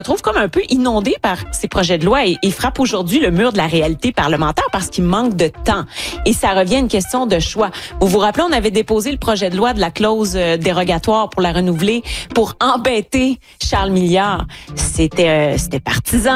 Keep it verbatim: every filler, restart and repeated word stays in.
trouve comme un peu inondé par ces projets de loi et, et frappe aujourd'hui le mur de la réalité parlementaire parce qu'il manque de temps. Et ça revient à une question de choix. Vous vous rappelez, on avait déposé le projet de loi de la clause euh, dérogatoire pour la renouveler pour embêter Charles Milliard. C'était, euh, c'était partisan.